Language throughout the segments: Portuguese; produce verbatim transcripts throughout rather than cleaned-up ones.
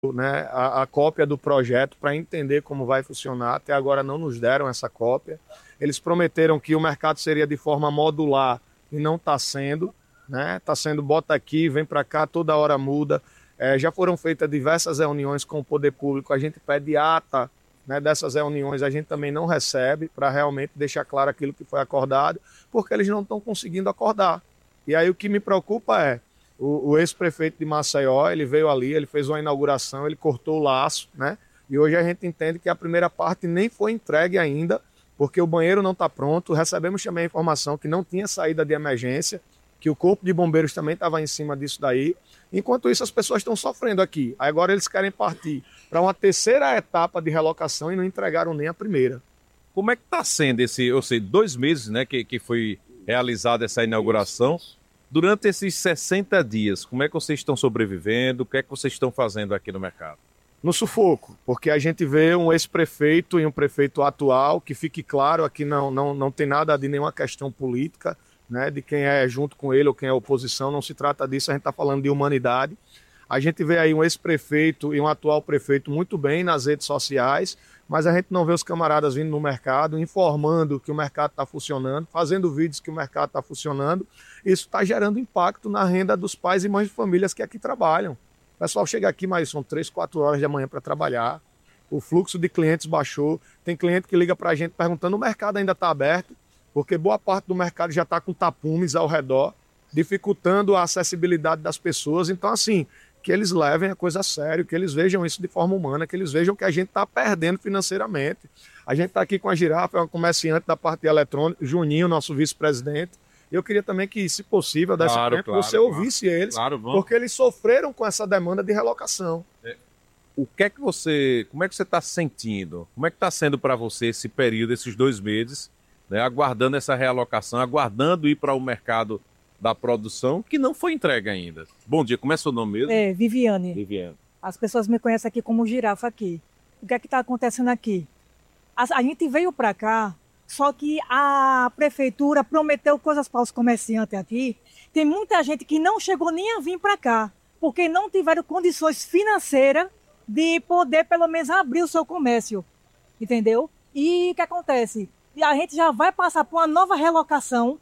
né, a, a cópia do projeto para entender como vai funcionar. Até agora não nos deram essa cópia. Eles prometeram que o mercado seria de forma modular e não está sendo. Né? Está sendo bota aqui, vem para cá, toda hora muda. É, já foram feitas diversas reuniões com o poder público, a gente pede ata, né, dessas reuniões, a gente também não recebe para realmente deixar claro aquilo que foi acordado, porque eles não estão conseguindo acordar. E aí o que me preocupa é, o, o ex-prefeito de Maceió, ele veio ali, ele fez uma inauguração, ele cortou o laço, né? E hoje a gente entende que a primeira parte nem foi entregue ainda, porque o banheiro não está pronto. Recebemos também a informação que não tinha saída de emergência, que o corpo de bombeiros também estava em cima disso daí. Enquanto isso, as pessoas estão sofrendo aqui. Agora eles querem partir para uma terceira etapa de relocação e não entregaram nem a primeira. Como é que está sendo esse, eu sei, dois meses, né, que, que foi realizada essa inauguração? Durante esses sessenta dias, como é que vocês estão sobrevivendo? O que é que vocês estão fazendo aqui no mercado? No sufoco, porque a gente vê um ex-prefeito e um prefeito atual, que fique claro, aqui não, não, não tem nada de nenhuma questão política, né, de quem é junto com ele ou quem é oposição, não se trata disso, a gente está falando de humanidade. A gente vê aí um ex-prefeito e um atual prefeito muito bem nas redes sociais, mas a gente não vê os camaradas vindo no mercado, informando que o mercado está funcionando, fazendo vídeos que o mercado está funcionando. Isso está gerando impacto na renda dos pais e mães de famílias que aqui trabalham. O pessoal chega aqui, mas são três, quatro horas da manhã para trabalhar, o fluxo de clientes baixou, tem cliente que liga para a gente perguntando, o mercado ainda está aberto? Porque boa parte do mercado já está com tapumes ao redor, dificultando a acessibilidade das pessoas. Então, assim, que eles levem a coisa a sério, que eles vejam isso de forma humana, que eles vejam que a gente está perdendo financeiramente. A gente está aqui com a Girafa, é um comerciante da parte de eletrônica, Juninho, nosso vice-presidente. Eu queria também que, se possível, desse claro, tempo, claro, você claro. ouvisse eles, claro, porque eles sofreram com essa demanda de relocação. É. O que é que você, como é que você está sentindo? Como é que está sendo para você esse período, esses dois meses, né, aguardando essa realocação, aguardando ir para o mercado da produção, que não foi entregue ainda? Bom dia, como é seu nome mesmo? É, Viviane. Viviane. As pessoas me conhecem aqui como Girafa aqui. O que é que está acontecendo aqui? A, a gente veio para cá, só que a prefeitura prometeu coisas para os comerciantes aqui. Tem muita gente que não chegou nem a vir para cá, porque não tiveram condições financeiras de poder, pelo menos, abrir o seu comércio. Entendeu? E o que acontece? E a gente já vai passar por uma nova relocação,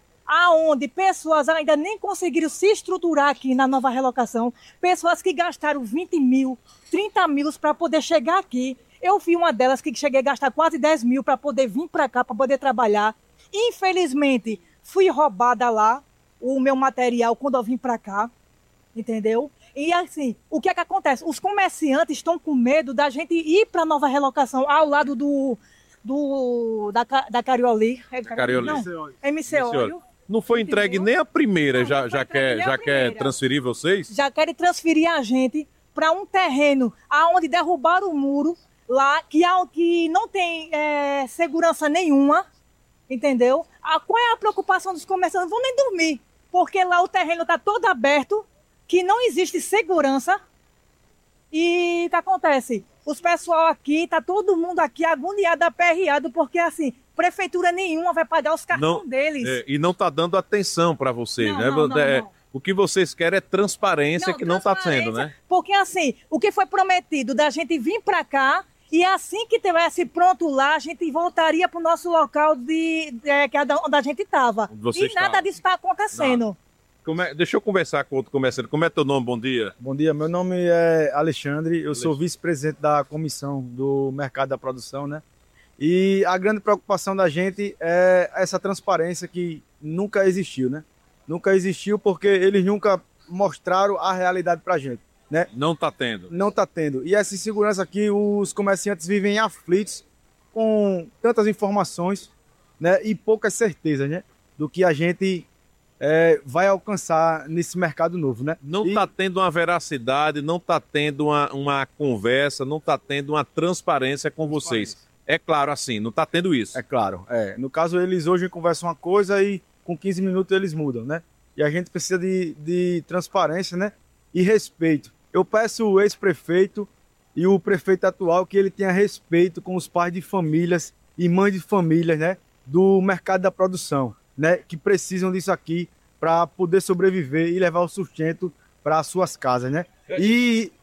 aonde pessoas ainda nem conseguiram se estruturar aqui na nova relocação, pessoas que gastaram vinte mil, trinta mil para poder chegar aqui. Eu vi uma delas que cheguei a gastar quase dez mil para poder vir para cá, para poder trabalhar. Infelizmente, fui roubada lá, o meu material, quando eu vim para cá, entendeu? E assim, o que é que acontece? Os comerciantes estão com medo da gente ir para a nova relocação ao lado do... do da, da Carioli. É, Carioli. Não, M C Óleo. Não foi entregue nem a primeira, Não, já, não já, quer, já quer transferir vocês? Já querem transferir a gente para um terreno aonde derrubaram o muro, lá, que, que não tem é, segurança nenhuma, entendeu? A, qual é a preocupação dos comerciantes? Não vão nem dormir, porque lá o terreno está todo aberto, que não existe segurança. E o que acontece? Os pessoal aqui, tá todo mundo aqui agoniado, aperreado, porque assim, prefeitura nenhuma vai pagar os cartões deles. É, e não tá dando atenção para vocês, Não, né? não, não, É, não. O que vocês querem é transparência, Não, que não tá sendo, né? Porque assim, o que foi prometido da gente vir para cá, e assim que tivesse pronto lá, a gente voltaria para o nosso local de, de, que é onde a gente estava. E estava. nada disso está acontecendo. Como é, deixa eu conversar com outro comerciante. Como é teu nome? Bom dia. Bom dia, meu nome é Alexandre, eu sou vice-presidente da comissão do mercado da produção, né? E a grande preocupação da gente é essa transparência que nunca existiu, né? Nunca existiu porque eles nunca mostraram a realidade pra gente, né? Não tá tendo. Não tá tendo. E essa insegurança aqui, os comerciantes vivem aflitos com tantas informações, né? E poucas certezas, né? Do que a gente é, vai alcançar nesse mercado novo, né? Não e... tá tendo uma veracidade, não tá tendo uma, uma conversa, não tá tendo uma transparência com vocês. É claro, assim, não tá tendo isso. É claro, é. No caso, eles hoje conversam uma coisa e com quinze minutos eles mudam, né? E a gente precisa de, de transparência, né? E respeito. Eu peço o ex-prefeito e o prefeito atual que ele tenha respeito com os pais de famílias e mães de famílias, né? Do mercado da produção, né? Que precisam disso aqui para poder sobreviver e levar o sustento para suas casas, né? E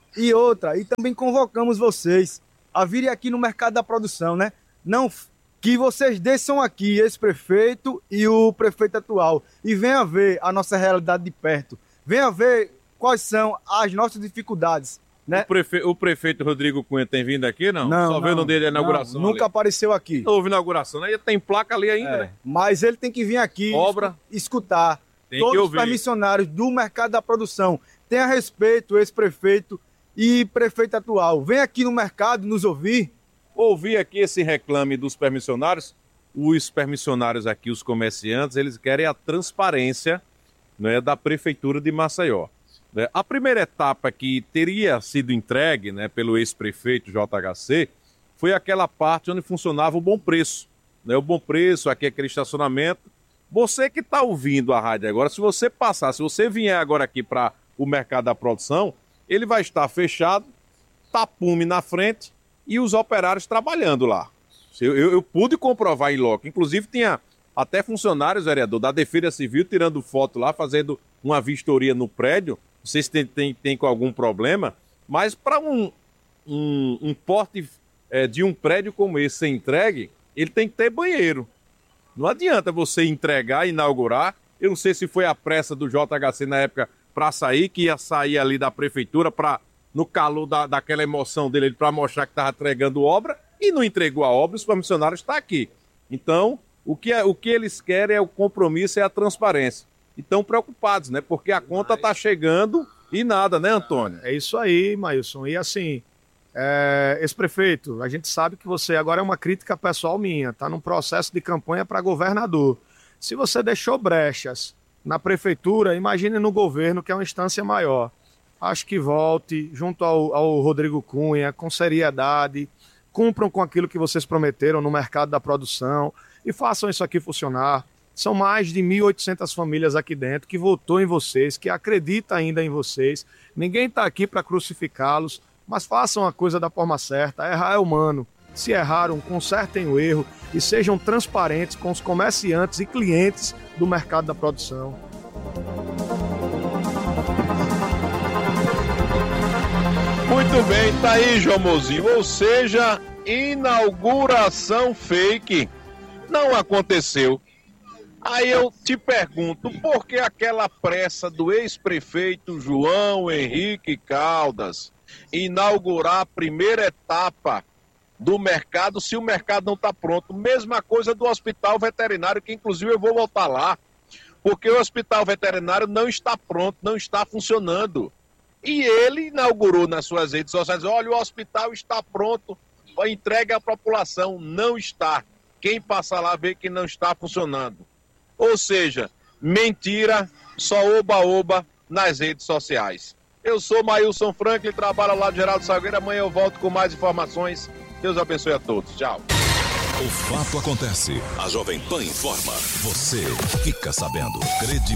E outra, e também convocamos vocês a virem aqui no mercado da produção, né? Não, que vocês desçam aqui, esse prefeito e o prefeito atual, e venham ver a nossa realidade de perto. Venham ver quais são as nossas dificuldades, né? O, prefe... o prefeito Rodrigo Cunha tem vindo aqui, não? Não, Só não, vendo dele a inauguração. Não, nunca ali. apareceu aqui. Não houve inauguração, né? Tem placa ali ainda, É, né? mas ele tem que vir aqui Obra. escutar Tem todos que os ouvir. permissionários do mercado da produção. Tenha respeito, ex-prefeito e prefeito atual. Vem aqui no mercado nos ouvir. Ouvir aqui esse reclame dos permissionários. Os permissionários aqui, os comerciantes, eles querem a transparência, né, da Prefeitura de Maceió. Né? A primeira etapa que teria sido entregue, né, pelo ex-prefeito J H C foi aquela parte onde funcionava o Bom Preço. Né? O Bom Preço, aqui aquele estacionamento. Você que está ouvindo a rádio agora, se você passar, se você vier agora aqui para o mercado da produção, ele vai estar fechado, tapume na frente e os operários trabalhando lá. Eu, eu, eu pude comprovar em loco. Inclusive tinha até funcionários, vereador, da Defesa Civil tirando foto lá, fazendo uma vistoria no prédio. Não sei se tem, tem, tem com algum problema, mas para um, um, um porte é, de um prédio como esse ser entregue, ele tem que ter banheiro. Não adianta você entregar, inaugurar. Eu não sei se foi a pressa do J H C na época para sair, que ia sair ali da prefeitura para, no calor da, daquela emoção dele, para mostrar que estava entregando obra, e não entregou a obra, os permissionários estão aqui. Então, o que, é, o que eles querem é o compromisso e a transparência. E estão preocupados, né? Porque a conta está chegando e nada, né, Antônio? É isso aí, Maílson. E assim, é, esse prefeito, a gente sabe que você agora é uma crítica pessoal minha, está num processo de campanha para governador. Se você deixou brechas na prefeitura, imagine no governo, que é uma instância maior. Acho que volte junto ao, ao Rodrigo Cunha, com seriedade, cumpram com aquilo que vocês prometeram no mercado da produção e façam isso aqui funcionar. São mais de mil e oitocentas famílias aqui dentro que votou em vocês, que acredita ainda em vocês. Ninguém está aqui para crucificá-los, mas façam a coisa da forma certa. Errar é humano. Se erraram, consertem o erro e sejam transparentes com os comerciantes e clientes do mercado da produção. Muito bem, tá aí, João Mozinho. Ou seja, inauguração fake não aconteceu. Aí eu te pergunto, por que aquela pressa do ex-prefeito João Henrique Caldas inaugurar a primeira etapa do mercado se o mercado não está pronto? Mesma coisa do hospital veterinário, que inclusive eu vou voltar lá, porque o hospital veterinário não está pronto, não está funcionando. E ele inaugurou nas suas redes sociais, olha, o hospital está pronto, entregue à população. Não está. Quem passa lá vê que não está funcionando. Ou seja, mentira, só oba-oba nas redes sociais. Eu sou Maílson Franklin, trabalho lá do Geraldo Salgueiro. Amanhã eu volto com mais informações. Deus abençoe a todos. Tchau. O fato acontece. A Jovem Pan informa. Você fica sabendo. Credibilidade.